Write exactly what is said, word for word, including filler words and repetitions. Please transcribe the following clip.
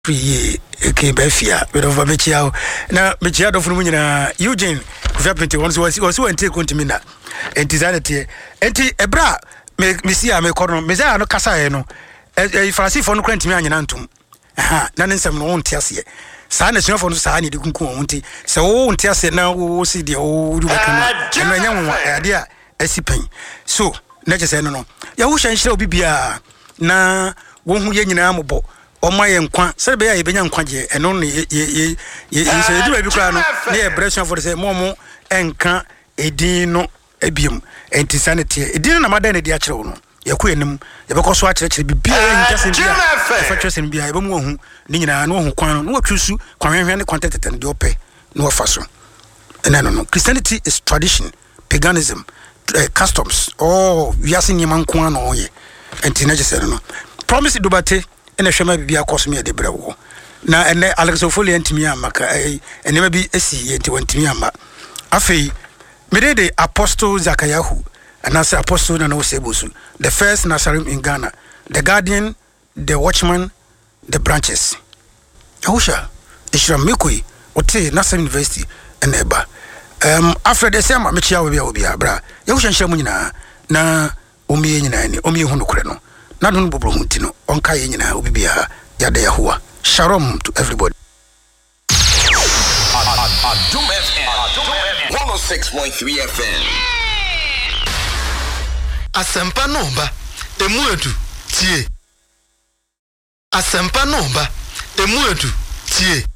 free ke befia bit of a mechiao na mechiado funu nyina Eugene Vapente once was was went take kontimina entizanete enti ebra me misia me kono me za no kasa ye no e Francis fo no kwantimi anyina ntum aha na ne nsem no wonte ase saa na sinofo no saa ne de kunku wonte se wo wonte ase na wo si de wo du bakana na nya wo ade a asipen so na je se no no ya wo hyanhyira obi bia na wo hu ye nyina ambo Oma ye nkwa se be ya ye benya nkwa je eno ne ye ye ye se edu ba bi kwa no ne ye bresion for say momo enka edin no ebiem enti sanity edin na madan ne di a kire wo no ye ko enim ye be ko so a kire kire bibia ye nka se bia e fa twese bia ye be mu ohu ni nyina no ohu kwan no no watwusu kwanhwehwe ne content ten de ope no fa so ena no no Christianity is tradition, paganism, uh, customs oh we are seeing man kwa no ye enti na je se no promise dubate ene hwema bibia kosome de brewo na ene Alex Ofoli antimi amaka ene bi esi enti wantimi ama afei medede Apostle Zakayahu anase Apostle na no sebusu the first Nasarim in Ghana, the Guardian, the Watchman, the Branches Yahusha ishra mekoi ote Nasarim University eneba um after the same mechia we bia obi abra Yahusha nhira mu nyina na omiye nyina ni omiye hu no kure no na don bobro hunti no onka ye nyina obibia ya de Yahuwa. Shalom to everybody. Adum F M one oh six point three F M. Asempa nomba emuedu tie. Asempa nomba emuedu tie.